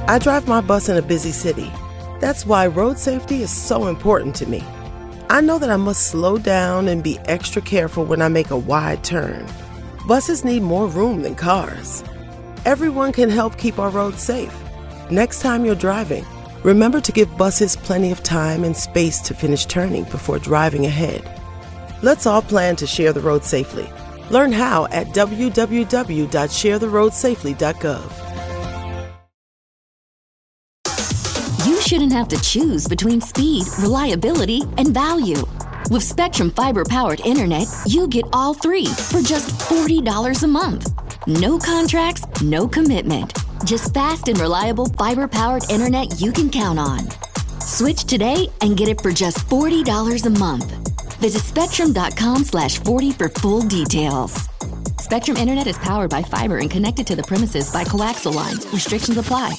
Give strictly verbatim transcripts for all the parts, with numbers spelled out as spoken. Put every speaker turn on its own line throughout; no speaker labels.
I drive my bus in a busy city. That's why road safety is so important to me. I know that I must slow down and be extra careful when I make a wide turn. Buses need more room than cars. Everyone can help keep our roads safe. Next time you're driving, remember to give buses plenty of time and space to finish turning before driving ahead. Let's all plan to share the road safely. Learn how at w w w dot share the road safely dot gov.
You shouldn't have to choose between speed, reliability, and value. With Spectrum Fiber-powered internet, you get all three for just forty dollars a month. No contracts, no commitment. Just fast and reliable fiber-powered internet you can count on. Switch today and get it for just forty dollars a month. Visit spectrum.com slash 40 for full details. Spectrum Internet is powered by fiber and connected to the premises by coaxial lines. Restrictions apply.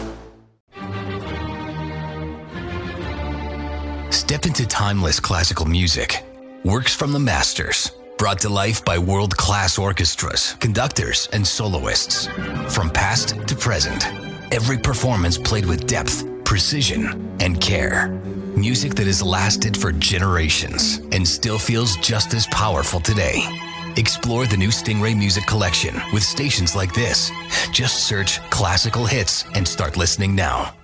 Step into timeless classical music. Works from the masters. Brought to life by world-class orchestras, conductors, and soloists. From past to present, every performance played with depth, precision, and care. Music that has lasted for generations and still feels just as powerful today. Explore the new Stingray Music Collection with stations like this. Just search classical hits and start listening now.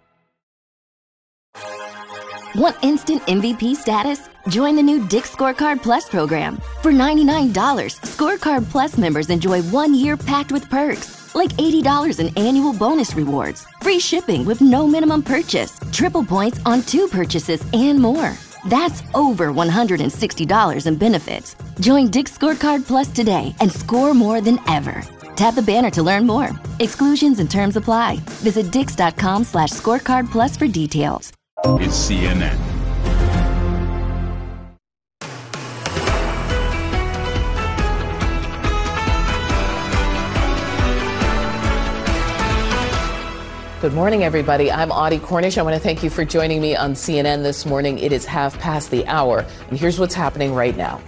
Want instant M V P status? Join the new Dick's Scorecard Plus program. For ninety-nine dollars, Scorecard Plus members enjoy one year packed with perks, like eighty dollars in annual bonus rewards, free shipping with no minimum purchase, triple points on two purchases, and more. That's over one hundred sixty dollars in benefits. Join Dick's Scorecard Plus today and score more than ever. Tap the banner to learn more. Exclusions and terms apply. Visit dix.com slash scorecard plus for details.
It's C N N.
Good morning, everybody. I'm Audie Cornish. I want to thank you for joining me on C N N this morning. It is half past the hour, and here's what's happening right now.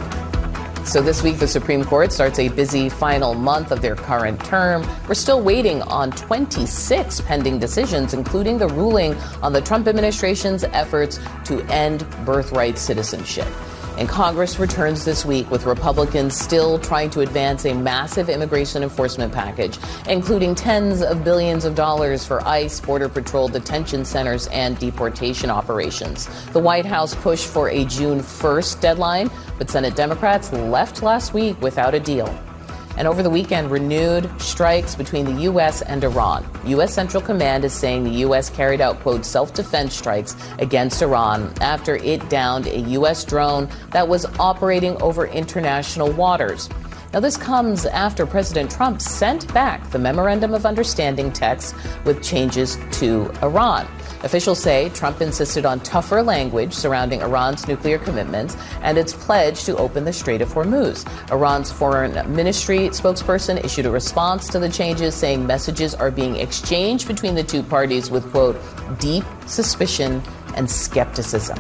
So this week, the Supreme Court starts a busy final month of their current term. We're still waiting on twenty-six pending decisions, including the ruling on the Trump administration's efforts to end birthright citizenship. And Congress returns this week with Republicans still trying to advance a massive immigration enforcement package, including tens of billions of dollars for ICE, Border Patrol detention centers, and deportation operations. The White House pushed for a June first deadline, but Senate Democrats left last week without a deal. And over the weekend, renewed strikes between the U S and Iran. U S Central Command is saying the U S carried out, quote, self-defense strikes against Iran after it downed a U S drone that was operating over international waters. Now, this comes after President Trump sent back the Memorandum of Understanding text with changes to Iran. Officials say Trump insisted on tougher language surrounding Iran's nuclear commitments and its pledge to open the Strait of Hormuz. Iran's foreign ministry spokesperson issued a response to the changes, saying messages are being exchanged between the two parties with, quote, deep suspicion and skepticism.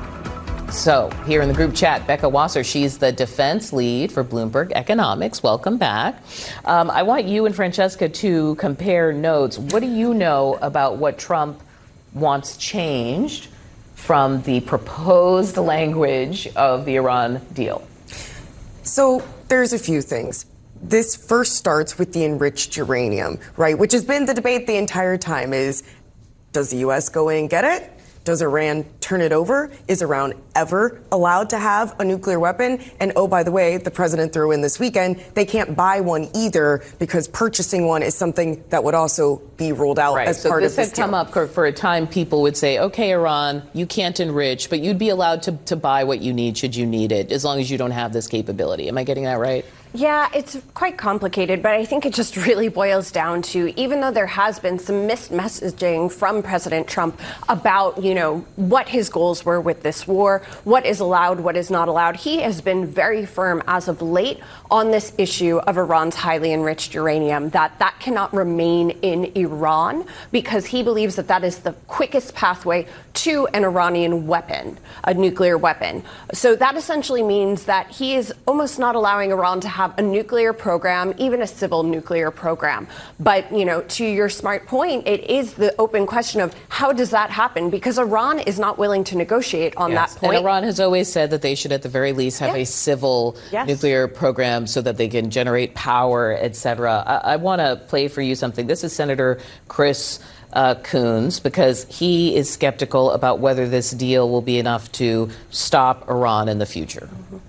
So here in the group chat, Becca Wasser, she's the defense lead for Bloomberg Economics. Welcome back. Um, I want you and Francesca to compare notes. What do you know about what Trump wants changed from the proposed language of the Iran deal?
So there's a few things. This first starts with the enriched uranium, right, which has been the debate the entire time is, does the U S go in and get it? Does Iran turn it over? Is Iran ever allowed to have a nuclear weapon? And oh, by the way, the president threw in this weekend, they can't buy one either because purchasing one is something that would also be ruled out
right.
as
so
part
this
of this
had come up for, for a time. People would say, okay, Iran, you can't enrich, but you'd be allowed to, to buy what you need should you need it, as long as you don't have this capability. Am I getting that right?
Yeah, it's quite complicated, but I think it just really boils down to, even though there has been some missed messaging from President Trump about, you know, what his goals were with this war, what is allowed, what is not allowed, he has been very firm as of late on this issue of Iran's highly enriched uranium, that that cannot remain in Iran because he believes that that is the quickest pathway to an Iranian weapon, a nuclear weapon. So that essentially means that he is almost not allowing Iran to have have a nuclear program, even a civil nuclear program. But, you know, to your smart point, it is the open question of how does that happen? Because Iran is not willing to negotiate on
yes.
that point.
And Iran has always said that they should at the very least have yes. a civil yes. nuclear program so that they can generate power, et cetera. I, I want to play for you something. This is Senator Chris Uh, Coons, because he is skeptical about whether this deal will be enough to stop Iran in the future.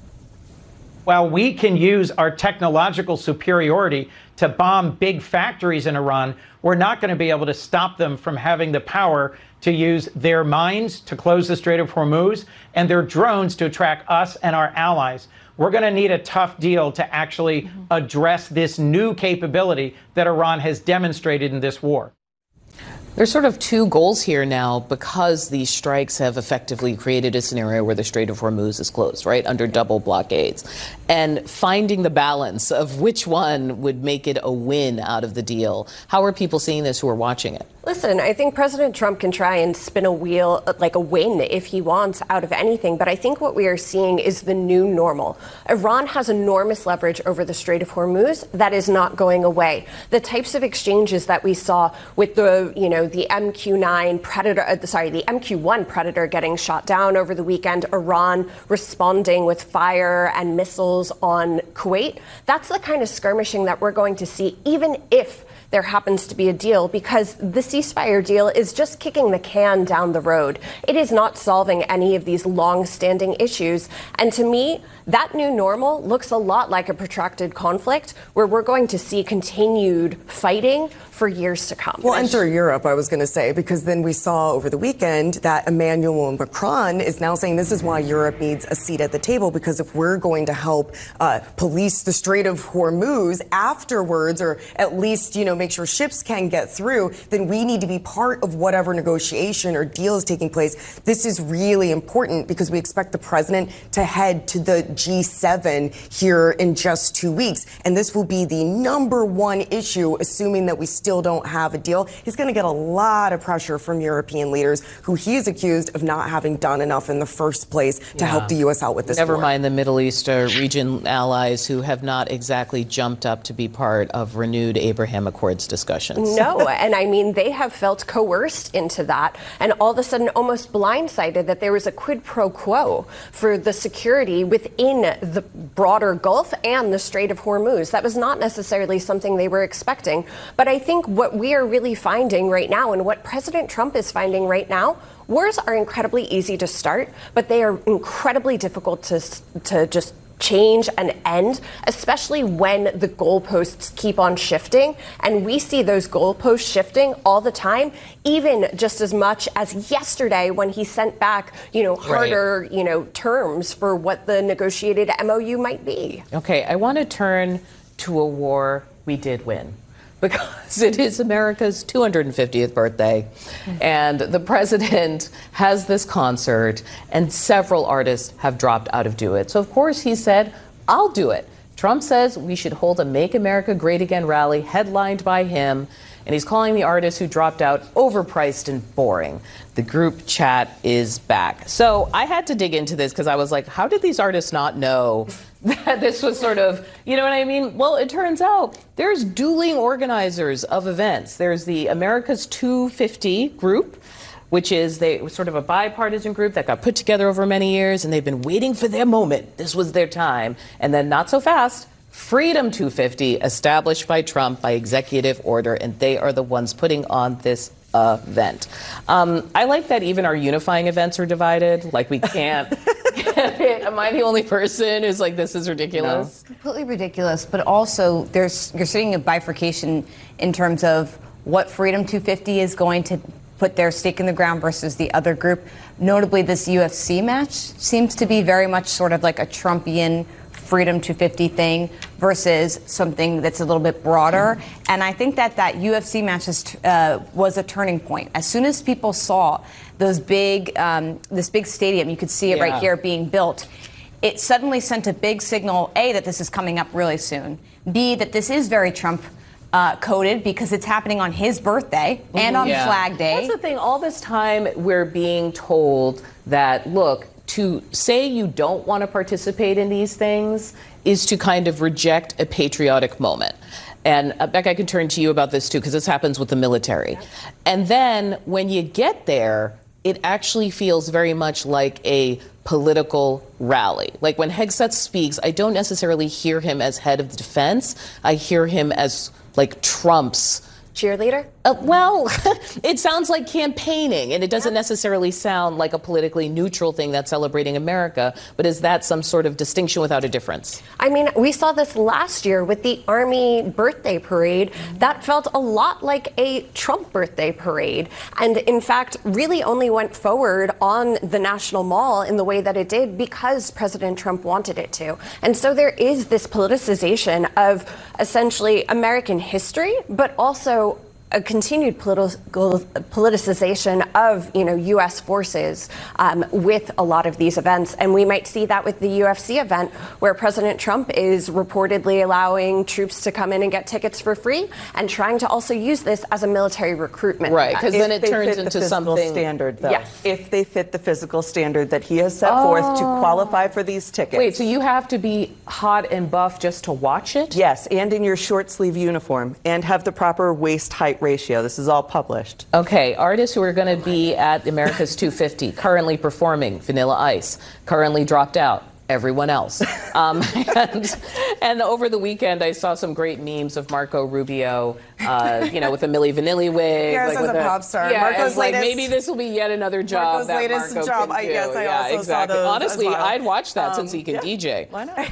While we can use our technological superiority to bomb big factories in Iran, we're not going to be able to stop them from having the power to use their mines to close the Strait of Hormuz and their drones to track us and our allies. We're going to need a tough deal to actually mm-hmm. address this new capability that Iran has demonstrated in this war.
There's sort of two goals here now because these strikes have effectively created a scenario where the Strait of Hormuz is closed, right, under double blockades. And finding the balance of which one would make it a win out of the deal. How are people seeing this who are watching it?
Listen, I think President Trump can try and spin a wheel, like a win, if he wants out of anything. But I think what we are seeing is the new normal. Iran has enormous leverage over the Strait of Hormuz. That is not going away. The types of exchanges that we saw with the, you know, the M Q nine Predator, uh, sorry, the M Q one Predator getting shot down over the weekend, Iran responding with fire and missiles on Kuwait. That's the kind of skirmishing that we're going to see, even if there happens to be a deal, because the ceasefire deal is just kicking the can down the road. It is not solving any of these long-standing issues. And to me, that new normal looks a lot like a protracted conflict where we're going to see continued fighting for years to come.
Well, enter Europe, I was going to say, because then we saw over the weekend that Emmanuel Macron is now saying this is why Europe needs a seat at the table, because if we're going to help uh, police the Strait of Hormuz afterwards, or at least, you know, make sure ships can get through, then we need to be part of whatever negotiation or deal is taking place. This is really important because we expect the president to head to the G seven here in just two weeks. And this will be the number one issue, assuming that we still don't have a deal. He's going to get a lot of pressure from European leaders who he is accused of not having done enough in the first place to
yeah.
help the U S out with this
Never
war.
mind the Middle East uh, region allies who have not exactly jumped up to be part of renewed Abraham Accords discussions.
No, and I mean, they have felt coerced into that and all of a sudden almost blindsided that there was a quid pro quo for the security within the broader Gulf and the Strait of Hormuz. That was not necessarily something they were expecting. But I think what we are really finding right now, and what President Trump is finding right now, wars are incredibly easy to start, but they are incredibly difficult to to just change and end, especially when the goalposts keep on shifting. And we see those goalposts shifting all the time, even just as much as yesterday when he sent back, you know, harder, right. you know, terms for what the negotiated M O U might be.
Okay, I want to turn to a war we did win, because it is America's two hundred fiftieth birthday, and the president has this concert, and several artists have dropped out of do it. So, of course, he said, I'll do it. Trump says we should hold a Make America Great Again rally headlined by him, and he's calling the artists who dropped out overpriced and boring. The group chat is back. So I had to dig into this because I was like, how did these artists not know that this was sort of, you know what I mean? Well, it turns out there's dueling organizers of events. There's the America's two fifty group, which is they sort of a bipartisan group that got put together over many years, and they've been waiting for their moment. This was their time. And then not so fast, Freedom two fifty, established by Trump by executive order, and they are the ones putting on this event. Um, I like that even our unifying events are divided. Like, we can't get it. Am I the only person who's like, this is ridiculous?
No. Completely ridiculous, but also there's you're seeing a bifurcation in terms of what Freedom two fifty is going to put their stake in the ground versus the other group. Notably, this U F C match seems to be very much sort of like a Trumpian Freedom two fifty thing versus something that's a little bit broader. Mm-hmm. And I think that that U F C match is, uh, was a turning point. As soon as people saw those big, um, this big stadium, you could see it yeah. right here being built, it suddenly sent a big signal, A, that this is coming up really soon, B, that this is very Trump Uh, coded because it's happening on his birthday and on
yeah.
Flag Day.
That's the thing. All this time we're being told that, look, to say you don't want to participate in these things is to kind of reject a patriotic moment. And uh, Beck, I can turn to you about this too, because this happens with the military. And then when you get there, it actually feels very much like a political rally. Like when Hegseth speaks, I don't necessarily hear him as head of the defense. I hear him as like Trump's
cheerleader?
Uh, well, it sounds like campaigning, and it doesn't necessarily sound like a politically neutral thing that's celebrating America. But is that some sort of distinction without a difference?
I mean, we saw this last year with the Army birthday parade. That felt a lot like a Trump birthday parade. And in fact, really only went forward on the National Mall in the way that it did because President Trump wanted it to. And so there is this politicization of essentially American history, but also a continued political politicization of, you know, U S forces um, with a lot of these events. And we might see that with the U F C event, where President Trump is reportedly allowing troops to come in and get tickets for free and trying to also use this as a military recruitment.
Right, because then it
they
turns
fit
into
the
something.
Standard, though.
Yes.
If they fit the physical standard that he has set
Oh.
forth to qualify for these tickets.
Wait, so you have to be hot and buff just to watch it?
Yes, and in your short sleeve uniform, and have the proper waist height ratio. This is all published.
Okay, artists who are going to be at America's two fifty, currently performing Vanilla Ice, currently dropped out. Everyone else. Um, and, and over the weekend, I saw some great memes of Marco Rubio, uh, you know, with a Milli Vanilli wig.
Yes,
like
as
with
a pop star.
Yeah,
Marco's
as like
latest,
maybe this will be yet another job
Marco's
that
latest
Marco
job.
can
I,
do.
yes, I
yeah,
also
exactly.
saw those
Honestly,
as well.
I'd watch that
um,
since he can
yeah.
D J.
Why not?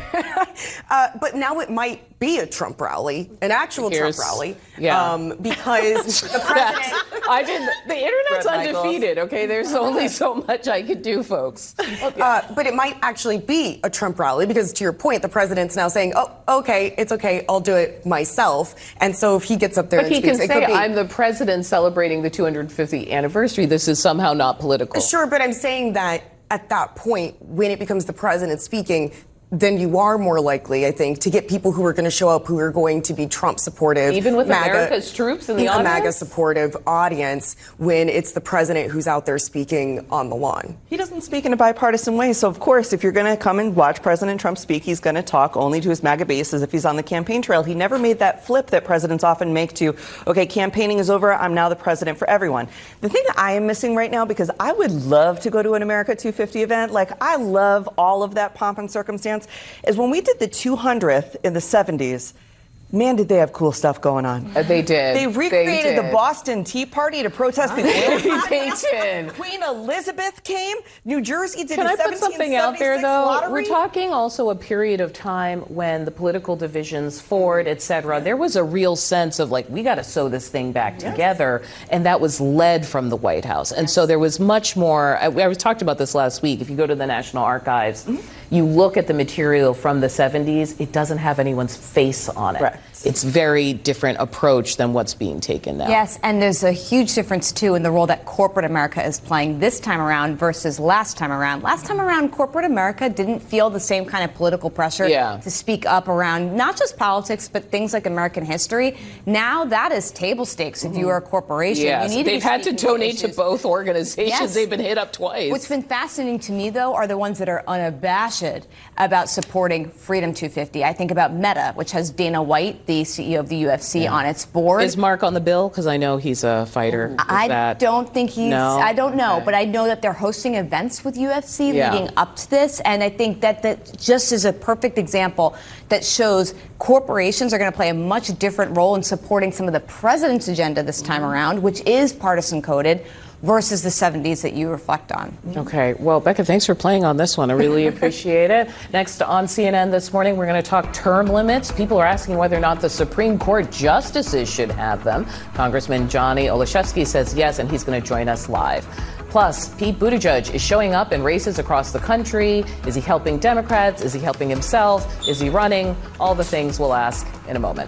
uh, but now it might be a Trump rally, an actual
Here's,
Trump rally,
yeah.
um, because the president.
I did. The internet's
Brett Michaels.
undefeated. Okay, there's only so much I could do, folks. Okay.
Uh, but it might actually be a Trump rally because, to your point, the president's now saying, "Oh, okay, it's okay, I'll do it myself." And so if he gets up there,
But
and
he
speaks,
can
it
say,
could be,
I'm the president celebrating the two hundred fiftieth anniversary. This is somehow not political.
Sure, but I'm saying that at that point, when it becomes the president speaking, then you are more likely, I think, to get people who are going to show up who are going to be Trump supportive.
Even with
MAGA,
America's troops in the
a
audience?
MAGA supportive audience when it's the president who's out there speaking on the lawn.
He doesn't speak in a bipartisan way. So, of course, if you're going to come and watch President Trump speak, he's going to talk only to his MAGA base as if he's on the campaign trail. He never made that flip that presidents often make to, okay, campaigning is over, I'm now the president for everyone. The thing that I am missing right now, because I would love to go to an America two fifty event, like I love all of that pomp and circumstance, is when we did the two hundredth in the seventies, man, did they have cool stuff going on.
Uh, they did.
They recreated
They
the
did.
Boston Tea Party to protest the oil
They did.
Queen Elizabeth came. New Jersey did
Can
a
I put something out there,
seventeen seventy-six
though?
lottery.
We're talking also a period of time when the political divisions, Ford, et cetera, there was a real sense of like, we got to sew this thing back
Yes.
together. And that was led from the White House. And so there was much more. I, I was talked about this last week. If you go to the National Archives, mm-hmm. you look at the material from the seventies, it doesn't have anyone's face on it.
Right.
It's very different approach than what's being taken now.
Yes, and there's a huge difference, too, in the role that corporate America is playing this time around versus last time around. Last time around, corporate America didn't feel the same kind of political pressure
Yeah.
to speak up around not just politics, but things like American history. Now that is table stakes if you are a corporation.
Yes,
you need
they've
to be
had to
speaking
donate to
issues.
both organizations.
Yes.
They've been hit up twice.
What's been fascinating to me, though, are the ones that are unabashed about supporting Freedom two fifty. I think about Meta, which has Dana White, the C E O of the U F C,
Yeah.
on its board.
Is Mark on the bill? Because I know he's a fighter. Is
I
that-
don't think he's.
No?
I don't know,
Okay.
but I know that they're hosting events with U F C
Yeah.
leading up to this, and I think that that just is a perfect example that shows corporations are going to play a much different role in supporting some of the president's agenda this time around, which is partisan coded, versus the seventies that you reflect on.
Okay. Well, Becca, thanks for playing on this one. I really appreciate it. Next on C N N this morning, we're going to talk term limits. People are asking whether or not the Supreme Court justices should have them. Congressman Johnny Olszewski says yes, and he's going to join us live. Plus, Pete Buttigieg is showing up in races across the country. Is he helping Democrats? Is he helping himself? Is he running? All the things we'll ask in a moment.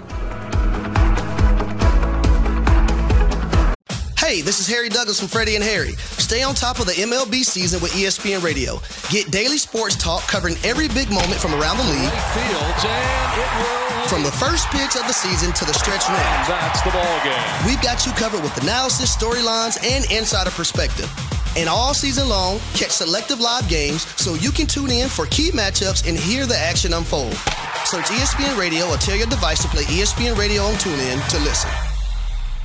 Hey, this is Harry Douglas from Freddie and Harry. Stay on top of the M L B season with E S P N Radio. Get daily sports talk covering every big moment from around the league.
Fields, and it will.
From the first pitch of the season to the stretch run.
That's the ball game.
We've got you covered with analysis, storylines, and insider perspective. And all season long, catch selective live games so you can tune in for key matchups and hear the action unfold. Search E S P N Radio or tell your device to play E S P N Radio on TuneIn to listen.